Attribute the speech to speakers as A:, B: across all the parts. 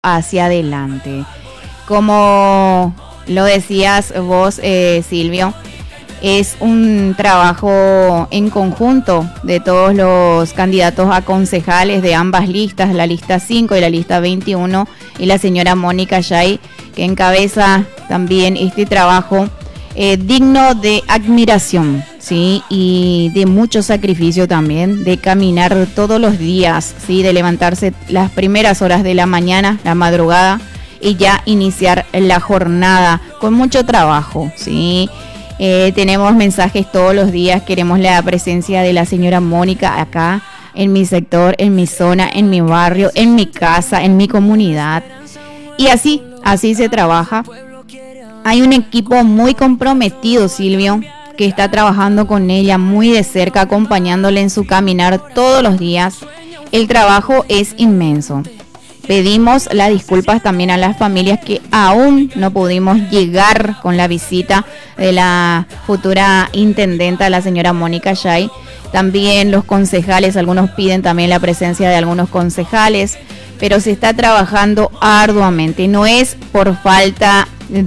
A: hacia adelante. Como lo decías vos, Silvio, es un trabajo en conjunto de todos los candidatos a concejales de ambas listas, la lista 5 y la lista 21, y la señora Mónica Yay, que encabeza también este trabajo digno de admiración, ¿sí? Y de mucho sacrificio también, de caminar todos los días, ¿sí? De levantarse las primeras horas de la mañana, la madrugada, y ya iniciar la jornada con mucho trabajo, ¿sí? Tenemos mensajes todos los días, queremos la presencia de la señora Mónica acá en mi sector, en mi zona, en mi barrio, en mi casa, en mi comunidad. Y así se trabaja. Hay un equipo muy comprometido, Silvio, que está trabajando con ella muy de cerca, acompañándole en su caminar todos los días. El trabajo es inmenso. Pedimos las disculpas también a las familias que aún no pudimos llegar con la visita de la futura intendenta, la señora Mónica Yay. También los concejales, algunos piden también la presencia de algunos concejales, pero se está trabajando arduamente. No es por falta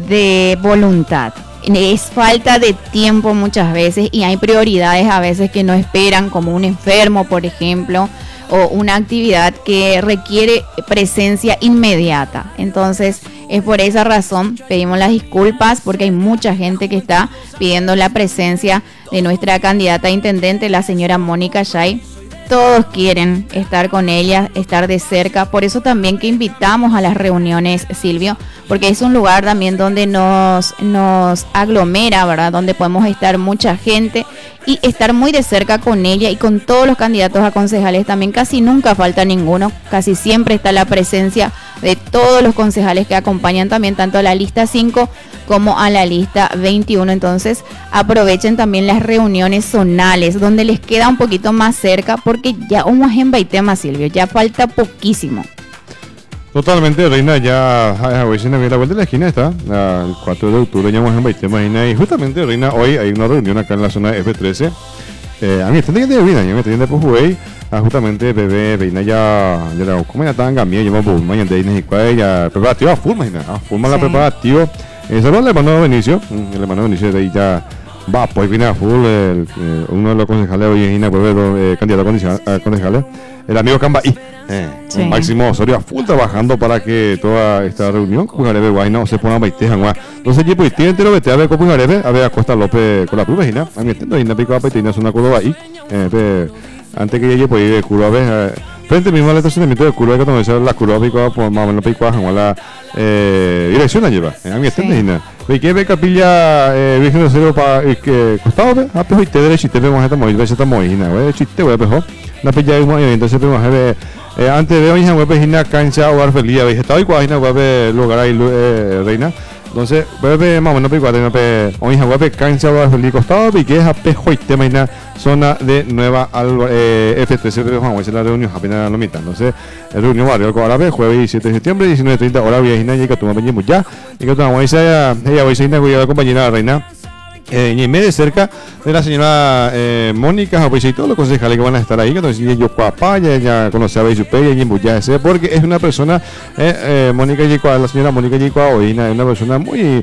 A: de voluntad, es falta de tiempo muchas veces, y hay prioridades a veces que no esperan, como un enfermo, por ejemplo, o una actividad que requiere presencia inmediata. Entonces, es por esa razón pedimos las disculpas, porque hay mucha gente que está pidiendo la presencia de nuestra candidata a intendente, la señora Mónica Yay. Todos quieren estar con ella, estar de cerca. Por eso también que invitamos a las reuniones, Silvio, porque es un lugar también donde nos aglomera, ¿verdad? Donde podemos estar mucha gente y estar muy de cerca con ella y con todos los candidatos a concejales. También casi nunca falta ninguno, casi siempre está la presencia de todos los concejales que acompañan también tanto a la lista 5 como a la lista 21. Entonces aprovechen también las reuniones zonales donde les queda un poquito más cerca, porque ya un tema, Silvio, ya falta poquísimo.
B: Totalmente, Reina, ya a ver si me viene la vuelta de la esquina, está el 4 de octubre, ya vamos a tema, Reina, y justamente, Reina, hoy hay una reunión acá en la zona F13. A mí está de vida, ya me estoy yendo por Huawei, justamente bebé, Reina, ya la como ya estaban cambiando, ya vamos mañana de Inés y Cuay, ya preparativa a full, imagina, a full más la preparativa. Saludos al hermano Benicio, el hermano Benicio de ahí ya va, pues viene a full, uno de los concejales hoy en Ina, candidato a concejales, el amigo Cambaí. Máximo Osorio a full trabajando para que toda esta reunión con Pujarebe Guayna se ponga baitejan. Entonces, yo pues tiene entero vete a ver con Pujarebe, a ver a Costa López con la prima, a mí entiendo, y pico a peitina es una curva ahí. Antes que llegue, pues ir de curva a ver, frente mismo al estacionamiento de curva, que tomar la curva pico por más o menos pico a la dirección la lleva. A mí entiendo, y que ve capilla Virgen de Cero para que costado, a pejo y te derecho y te vemos esta movida, esta movida, chiste, voy a pejo. La pilla de movimiento, entonces vamos a ver. Antes de hoy, web es cancha hogar feliz, habéis estado y cuál web lugar ahí, Reina. Entonces, web más o menos pico, hoy web cancha hogar feliz costado y que es a pejo y tema en zona de Nueva F13, vamos a la reunión apenas la mitad. Entonces, el reunión barrio Alcohol, jueves 17 de septiembre, 19:30 horas, viajina y que tú me venimos ya. Y que tú vamos a ella hoy se inauguró la compañera Reina. Y me de cerca de la señora Mónica, pues y todos los concejales que van a estar ahí, que entonces yo papá ya conoce a Beisupe y ya ese, porque es una persona, Mónica Yicoa, la señora Mónica Yicoa hoy es una persona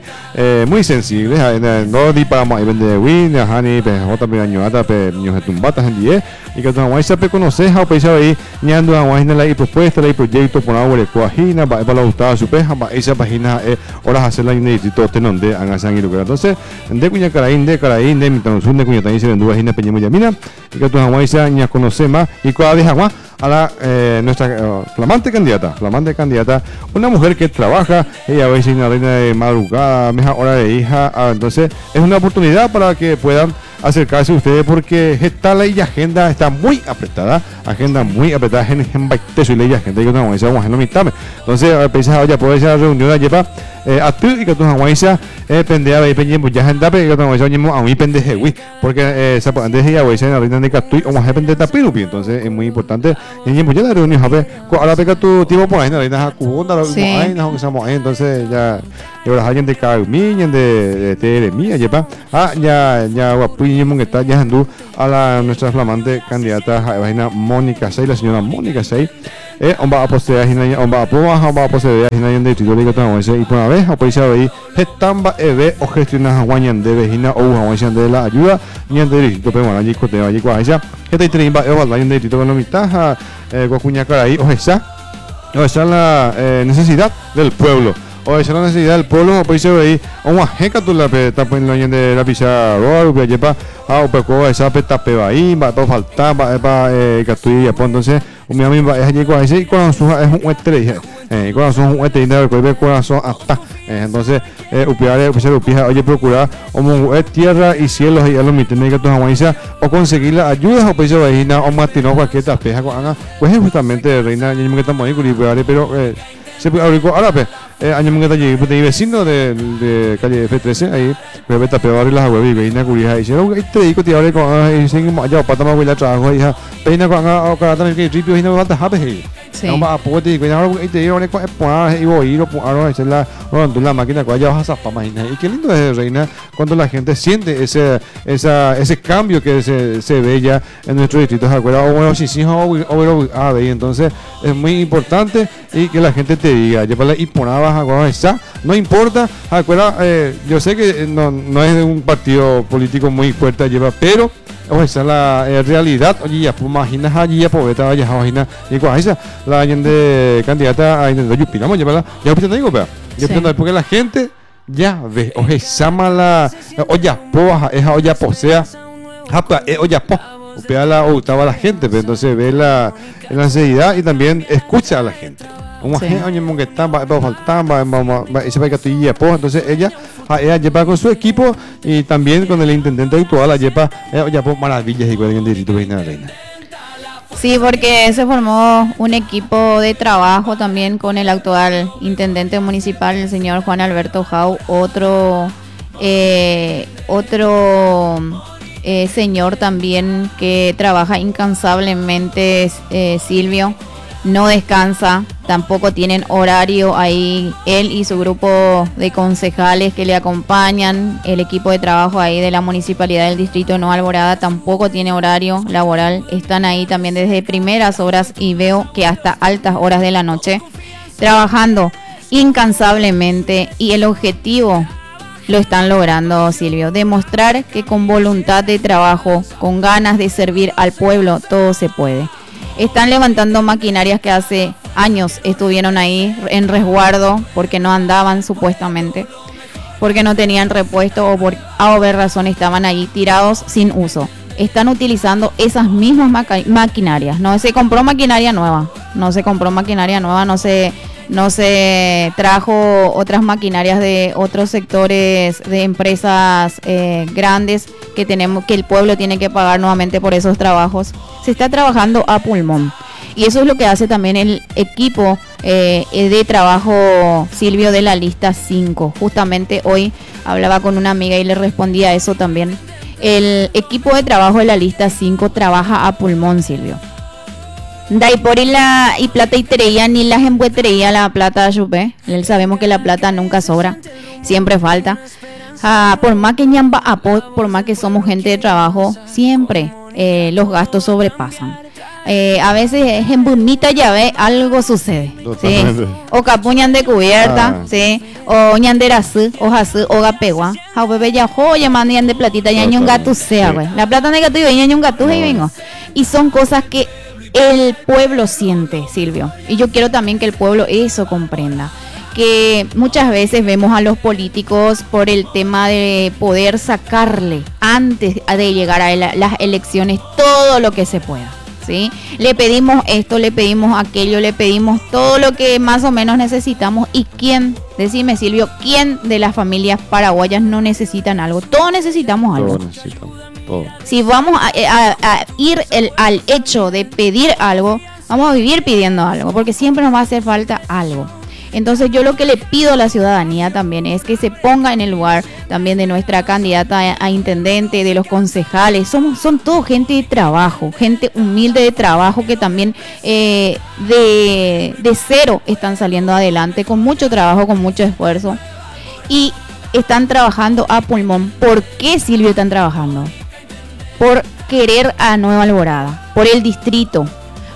B: muy sensible, no di para más vende win, hani pejota peñoata peños tumbatas en die, y que entonces se conoce a pues ahí ñando a guayna la propuesta, la proyecto por agua de coajina, para la gustada su peja, esa página horas hacerla inédito tenonde hagan sangre, entonces de cuña Caraín de mi transun de cuña también se vendú vagina peña yamina y que tu Hawái se ya conoce más y cada vez agua a la nuestra flamante candidata, una mujer que trabaja, ella va a ser una reina de madrugada, mejor hora de hija, entonces es una oportunidad para que puedan acercarse a ustedes, porque esta ley y agenda está muy apretada, en baiteso y ley y agenda, y que vamos a no mitad. Entonces, pensaba ya poder esa reunión de llevar a tú y que tú vamos a pendear y pendiente ya agenda, pero que vamos a mí pendeje, porque esa antes ella voy a ser la reina de Catuy o más de pendeja pirupi, entonces es muy importante. Y ya la reunión, a ver, ahora pega tu tipo por ahí, la reina Jacubonda, entonces ya ahora alguien de Carmiña, de Teremía, lleva, ya guapuy que está viajando a nuestra flamante candidata a Mónica Sey, la señora Mónica Sey, va a poseer va a poseer en distrito de Catamoese y por una vez a policía ahí estamba eve o gestionar guañan de vejina o guañan de la ayuda ni en distrito pero allí cote allí guaya que te traen va en distrito con la mitad guacuña cara ahí o esa la necesidad del pueblo o esa la necesidad del pueblo pues se ve ahí o jeca tu la peta pues la de la pizza o que lleva a poco esa peta peba ahí va a faltar va catuilla pues entonces mi amigo es allí con ese corazón es un estrella corazón un estrella de corazón hasta entonces upiar pues upia oye procurar como tierra y cielos y a los miten que tu aguanza o conseguir la ayuda o pues vaina o matino cualquier tapeja pues justamente reina yo me estamos ahí pero se ahora pues año que allí pues vecino de calle F13 ahí pues tapear y las web y veina curija y hicieron este digo te ahora con dicen ya para tomar huella trabajo hija peina con cada tan que tripio y no falta jabe no va a poder y cuidado y te digo y voy ir o hacer la máquina que vaya a zapa imagina y qué lindo es reina cuando la gente siente ese cambio que se ve ya en nuestro distrito de acuerdo o bueno si sí o entonces es muy importante y que la gente te diga llevarla y poner no importa, yo sé que no es de un partido político muy fuerte lleva, pero esa es la realidad. Oye, ya pues imaginas allí ya poeta vaya imagina y esa la gente candidata a yo opinamos llevarla, ya te digo, pero yo porque la gente ya ve, o esa mala olla poja, esa olla posea, olla po la gustaba a la gente, pero entonces ve la necesidad y también escucha a la gente. Entonces ella lleva con su equipo y también con el intendente actual lleva maravillas y con el distrito de Reina.
A: Sí, porque se formó un equipo de trabajo también con el actual intendente municipal, el señor Juan Alberto Jau, otro señor también que trabaja incansablemente, Silvio. No descansa, tampoco tienen horario ahí, él y su grupo de concejales que le acompañan, el equipo de trabajo ahí de la municipalidad del distrito de Nueva Alborada tampoco tiene horario laboral, están ahí también desde primeras horas y veo que hasta altas horas de la noche, trabajando incansablemente y el objetivo lo están logrando, Silvio, demostrar que con voluntad de trabajo, con ganas de servir al pueblo, todo se puede. Están levantando maquinarias que hace años estuvieron ahí en resguardo porque no andaban supuestamente, porque no tenían repuesto o por A o B razón estaban ahí tirados sin uso. Están utilizando esas mismas maquinarias. No se compró maquinaria nueva, no se trajo otras maquinarias de otros sectores de empresas grandes que el pueblo tiene que pagar nuevamente por esos trabajos. Se está trabajando a pulmón y eso es lo que hace también el equipo de trabajo, Silvio, de la lista 5. Justamente hoy hablaba con una amiga y le respondía a eso también. El equipo de trabajo de la lista 5 trabaja a pulmón, Silvio. Dai por y plata y treía ni las embuetreía la plata chupé. Sabemos que la plata nunca sobra, siempre falta. Por más que ñamba por más que somos gente de trabajo, siempre los gastos sobrepasan. A veces en bonita llave algo sucede, ¿sí? O capuñan de cubierta, ¿sí? O ñanderazú, o jasú, o gapegua. Ja bebé ya joya mandan de platita ya un gato sea, güey. La plata de gato y veña un gato y vengo. Y son cosas que el pueblo siente, Silvio. Y yo quiero también que el pueblo eso comprenda. Que muchas veces vemos a los políticos por el tema de poder sacarle antes de llegar a las elecciones todo lo que se pueda, ¿sí? Le pedimos esto, le pedimos aquello, le pedimos todo lo que más o menos necesitamos. ¿Y quién? Decime, Silvio, ¿quién de las familias paraguayas no necesitan algo? Todos necesitamos algo.
B: Todos necesitamos, todo.
A: Si vamos a ir al hecho de pedir algo, vamos a vivir pidiendo algo, porque siempre nos va a hacer falta algo. Entonces yo lo que le pido a la ciudadanía también es que se ponga en el lugar también de nuestra candidata a intendente, de los concejales. Son todo gente de trabajo, gente humilde de trabajo que también de cero están saliendo adelante con mucho trabajo, con mucho esfuerzo y están trabajando a pulmón. ¿Por qué, Silvio, están trabajando? Por querer a Nueva Alborada, por el distrito,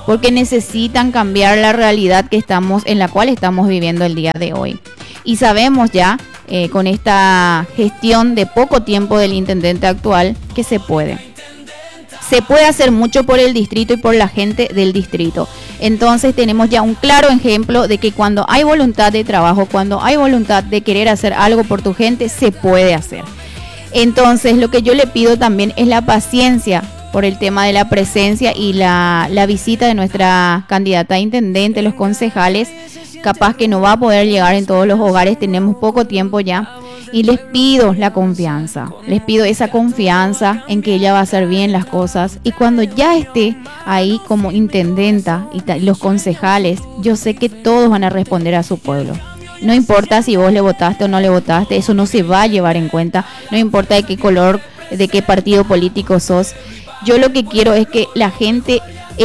A: porque necesitan cambiar la realidad en la cual estamos viviendo el día de hoy. Y sabemos ya, con esta gestión de poco tiempo del intendente actual, que se puede. Se puede hacer mucho por el distrito y por la gente del distrito. Entonces tenemos ya un claro ejemplo de que cuando hay voluntad de trabajo, cuando hay voluntad de querer hacer algo por tu gente, se puede hacer. Entonces lo que yo le pido también es la paciencia por el tema de la presencia y la visita de nuestra candidata a intendente, los concejales. Capaz que no va a poder llegar en todos los hogares, tenemos poco tiempo ya. Y les pido la confianza, les pido esa confianza en que ella va a hacer bien las cosas. Y cuando ya esté ahí como intendenta y los concejales, yo sé que todos van a responder a su pueblo. No importa si vos le votaste o no le votaste, eso no se va a llevar en cuenta. No importa de qué color, de qué partido político sos. Yo lo que quiero es que la gente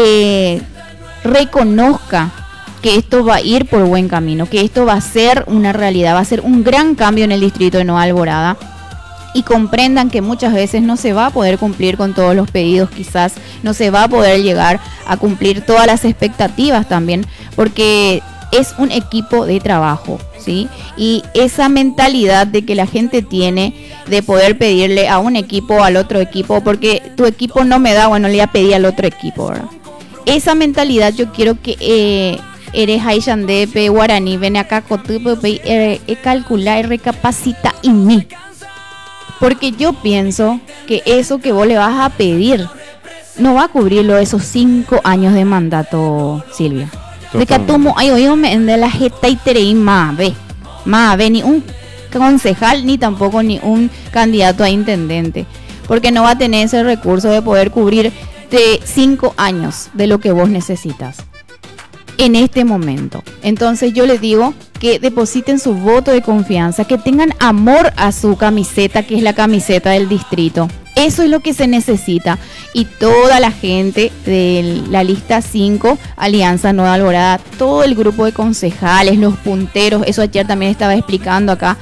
A: reconozca que esto va a ir por buen camino, que esto va a ser una realidad, va a ser un gran cambio en el distrito de Nueva Alborada, y comprendan que muchas veces no se va a poder cumplir con todos los pedidos, quizás no se va a poder llegar a cumplir todas las expectativas también, porque es un equipo de trabajo, ¿sí? Y esa mentalidad de que la gente tiene de poder pedirle a un equipo o al otro equipo, porque tu equipo no me da, bueno, le voy a pedir al otro equipo, ¿verdad? Esa mentalidad yo quiero que eres Haishandepe, Guaraní, ven acá, calcular y recapacita en mí. Porque yo pienso que eso que vos le vas a pedir no va a cubrirlo esos 5 años de mandato, Silvia. De que tomo, ay, oye, me de la jeta y tereí más ve, ni un concejal, ni tampoco ni un candidato a intendente. Porque no va a tener ese recurso de poder cubrir de 5 años de lo que vos necesitas en este momento. Entonces yo les digo que depositen su voto de confianza, que tengan amor a su camiseta, que es la camiseta del distrito. Eso es lo que se necesita. Y toda la gente de la lista 5, Alianza Nueva Alborada, todo el grupo de concejales, los punteros, eso ayer también estaba explicando acá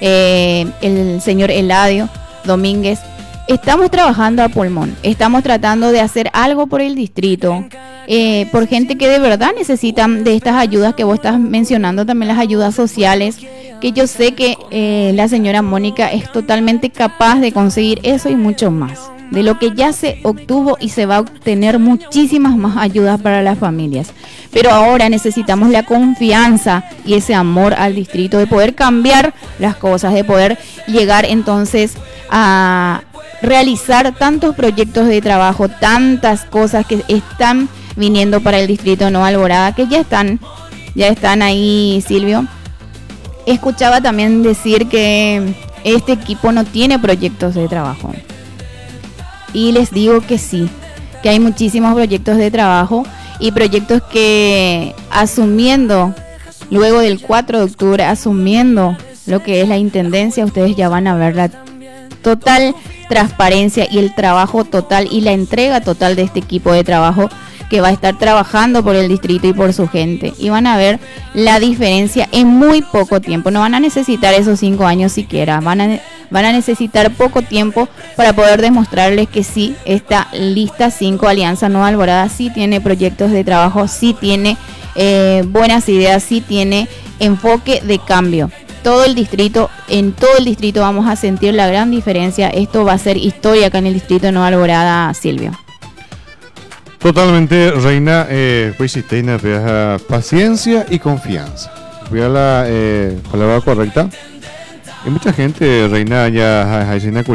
A: el señor Eladio Domínguez. Estamos trabajando a pulmón, estamos tratando de hacer algo por el distrito, por gente que de verdad necesitan de estas ayudas que vos estás mencionando, también las ayudas sociales, que yo sé que la señora Mónica es totalmente capaz de conseguir eso y mucho más. De lo que ya se obtuvo y se va a obtener muchísimas más ayudas para las familias. Pero ahora necesitamos la confianza y ese amor al distrito de poder cambiar las cosas, de poder llegar entonces a realizar tantos proyectos de trabajo, tantas cosas que están viniendo para el distrito de Nueva Alborada, que ya están ahí, Silvio. Escuchaba también decir que este equipo no tiene proyectos de trabajo. Y les digo que sí, que hay muchísimos proyectos de trabajo y proyectos que asumiendo, luego del 4 de octubre, asumiendo lo que es la intendencia, ustedes ya van a ver la total transparencia y el trabajo total y la entrega total de este equipo de trabajo que va a estar trabajando por el distrito y por su gente. Y van a ver la diferencia en muy poco tiempo. No van a necesitar esos 5 años siquiera. Van a necesitar poco tiempo para poder demostrarles que sí, esta lista 5 Alianza Nueva Alborada sí tiene proyectos de trabajo, sí tiene buenas ideas, sí tiene enfoque de cambio. En todo el distrito vamos a sentir la gran diferencia. Esto va a ser historia acá en el distrito de Nueva Alborada, Silvio.
B: Totalmente, Reina, pues sí, tiene paciencia y confianza. Voy a la palabra correcta. Hay mucha gente, Reina, ya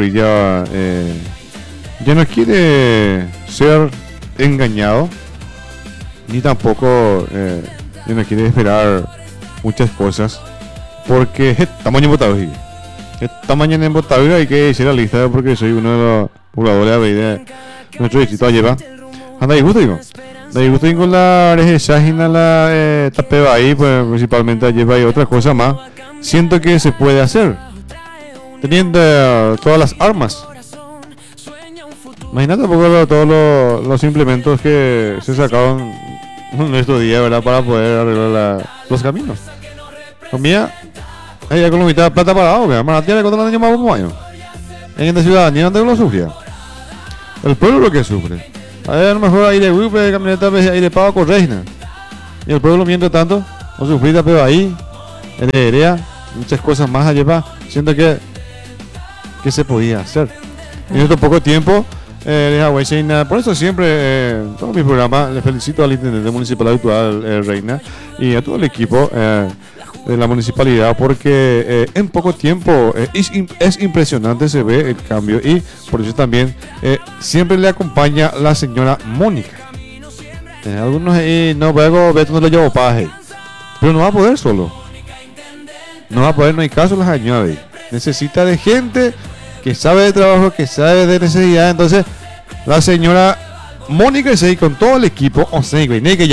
B: no quiere ser engañado, ni tampoco ya no quiere esperar muchas cosas, porque esta mañana en Botavia hay que decir la lista, porque soy uno de los pobladores de nuestro distrito lleva. Anda y gusto con la rejeshajina, la tapeba ahí, pues principalmente lleva y otra cosa más. Siento que se puede hacer teniendo todas las armas. Imagínate todos los implementos que se sacaron en estos días, ¿verdad? Para poder arreglar los caminos. Comía, ella con la mitad de plata parado, ¿verdad? Tiene contra los niños más como años. En esta ciudadanía no lo sufría. El pueblo es lo que sufre. A ver, a lo mejor ahí de grupo, de camioneta, ahí de pago con Reina. Y el pueblo mientras tanto, no sufrida, pero ahí, en la idea, muchas cosas más allá, siento que se podía hacer. En este poco tiempo, por eso siempre, en todo mi programa, le felicito al intendente municipal actual, Reina, y a todo el equipo de la municipalidad, porque en poco tiempo es impresionante, se ve el cambio, y por eso también siempre le acompaña la señora Mónica. Algunos no, luego Beto no le llevo paje, pero no va a poder solo. No va a poder, no hay caso, las añade. Necesita de gente que sabe de trabajo, que sabe de necesidad. Entonces, la señora Mónica se con todo el equipo, o sea, que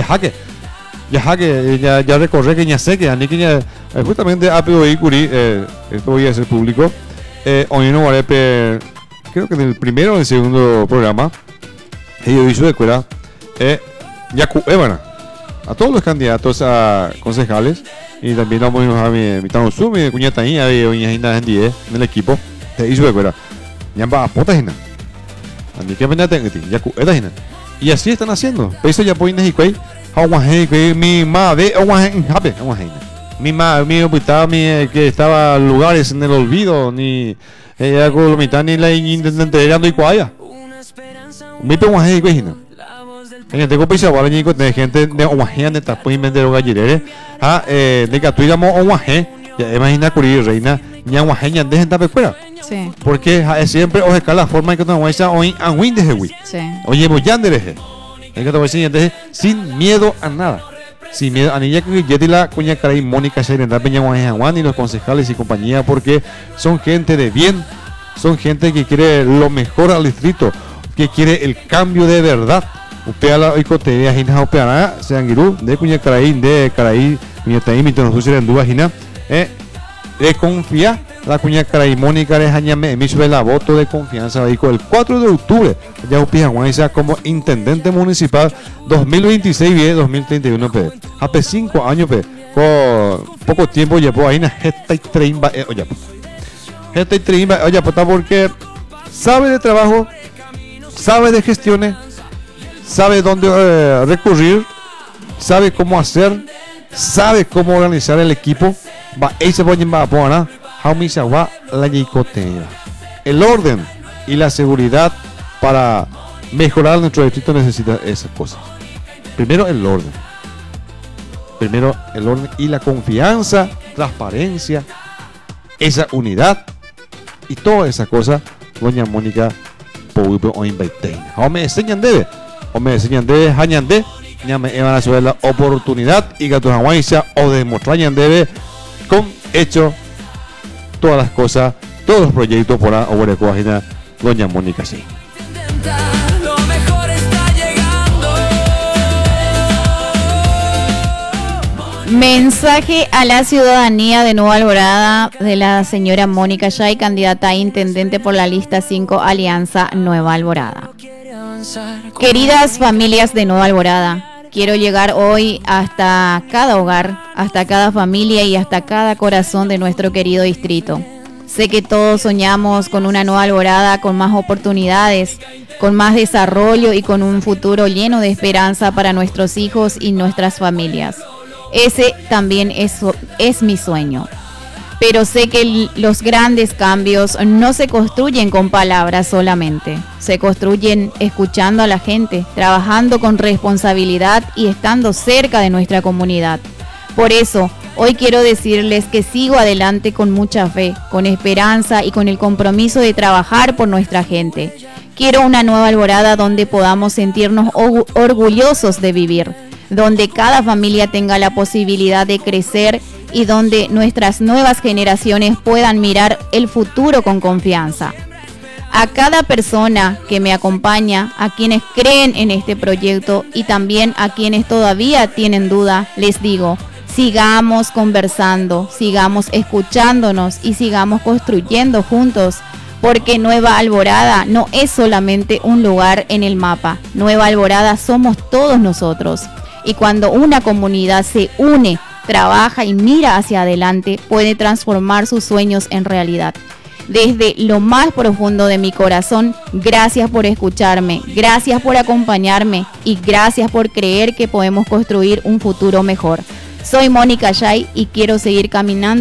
B: ya recorre, que ya sé que justamente a POI Curí, esto voy a hacer público. Hoy no voy a creo que en el primero o el segundo programa, ellos hizo de escuela, ya a todos los candidatos a concejales, y también vamos a mi Zoom, mi cuñata ahí, en el equipo. Hizo de cuera, ya va a potas a mí que venía ya y así están haciendo. Eso ya pueden decir que mi madre mi madre que estaba lugares en el olvido, ni ella con la mitad ni la intendente era y cuaya. Mi peguas que en tengo pisa ahora ni con gente de oaje de tapo y vender galleres de que tú digamos oaje ya imagina curir reina ni oaje ni de gente pecuera.
A: Sí.
B: Porque siempre os escala la forma que no vais a oír a win de Hewi.
A: Sí.
B: Oye, voy a andar sin miedo a nada. Sin miedo a ni ya que Yeti la cuña caray Mónica Shairenda Peña Juan y los concejales y compañía, porque son gente de bien, son gente que quiere lo mejor al distrito, que quiere el cambio de verdad. Upea la icotea hina upea se angiru de cuña caray cuña taí mi tono suceder en duda hina de confía. La cuña caray Mónica de Jañame emisó la voto de confianza el 4 de octubre ya Upiaguaiza como intendente municipal 2026-2031 hace 5 años con poco tiempo llevó ahí una gesta y treimba porque sabe de trabajo, sabe de gestiones, sabe dónde recurrir, sabe cómo hacer, sabe cómo organizar el equipo. El orden y la seguridad para mejorar nuestro distrito necesita esas cosas. Primero el orden y la confianza, transparencia, esa unidad y todas esas cosas. Doña Mónica o me enseñan debe hañande ya me van a subir la oportunidad y que tu o demostrar debe con hecho todas las cosas, todos los proyectos por la obra de Doña Mónica sí.
A: Mensaje a la ciudadanía de Nueva Alborada de la señora Mónica Shay, candidata a intendente por la lista 5 Alianza Nueva Alborada. Queridas familias de Nueva Alborada, quiero llegar hoy hasta cada hogar, hasta cada familia y hasta cada corazón de nuestro querido distrito. Sé que todos soñamos con una Nueva Alborada con más oportunidades, con más desarrollo y con un futuro lleno de esperanza para nuestros hijos y nuestras familias. Ese también es mi sueño. Pero sé que los grandes cambios no se construyen con palabras solamente. Se construyen escuchando a la gente, trabajando con responsabilidad y estando cerca de nuestra comunidad. Por eso, hoy quiero decirles que sigo adelante con mucha fe, con esperanza y con el compromiso de trabajar por nuestra gente. Quiero una Nueva Alborada donde podamos sentirnos orgullosos de vivir, donde cada familia tenga la posibilidad de crecer y donde nuestras nuevas generaciones puedan mirar el futuro con confianza. A cada persona que me acompaña, a quienes creen en este proyecto y también a quienes todavía tienen duda, les digo, sigamos conversando, sigamos escuchándonos y sigamos construyendo juntos, porque Nueva Alborada no es solamente un lugar en el mapa. Nueva Alborada somos todos nosotros. Y cuando una comunidad se une, trabaja y mira hacia adelante, puede transformar sus sueños en realidad. Desde lo más profundo de mi corazón, gracias por escucharme, gracias por acompañarme y gracias por creer que podemos construir un futuro mejor. Soy Mónica Yay y quiero seguir caminando